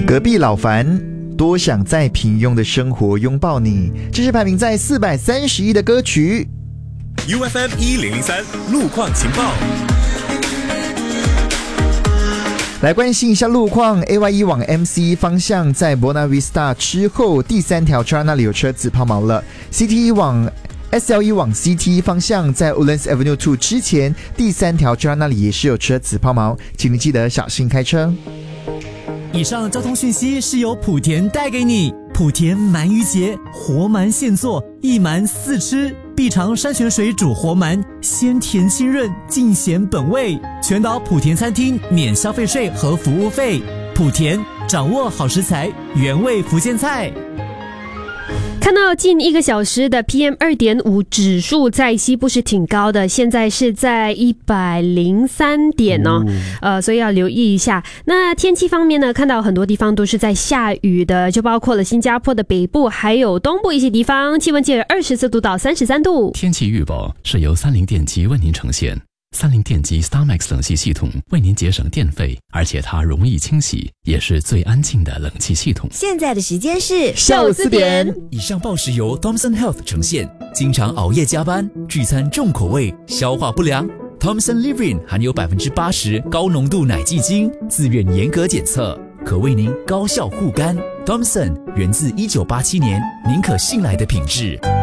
隔壁老樊多想在平庸的生活拥抱你，这是排名在431的歌曲。 UFM 1003路况情报， 来关心一下路况。 AY1 往 MC 方向在 Buona Vista 之后第3条车那里有车子抛锚了。 CT1 往 SL1 往 CT 方向在 Woodlands Avenue 2之前第3条车那里也是有车子抛锚，请你记得小心开车。 以上交通讯息是由莆田带给你。莆田鳗鱼节，活鳗现做，一鳗4吃，必尝山泉水煮活鳗，鲜甜清润，尽显本味。全岛莆田餐厅免消费税和服务费。莆田掌握好食材，原味福建菜。 看到近1个小时的 PM2.5 指数在西部是挺高的，现在是在103点哦，所以要留意一下。那天气方面呢，看到很多地方都是在下雨的，就包括了新加坡的北部还有东部一些地方，气温介于24度到33度。 天气预报是由30电机为您呈现。30电机 StarMax 冷气系统为您节省电费，而且它容易清洗，也是最安静的冷气系统。 现在的时间是下午4点。 以上报时由 Thomson Health 呈现。经常熬夜加班，聚餐重口味，消化不良， Thomson Livrin 含有 80% 高浓度奶蓟精，自愿严格检测，可为您高效护肝。Thomson 源自1987年，您可信赖的品质。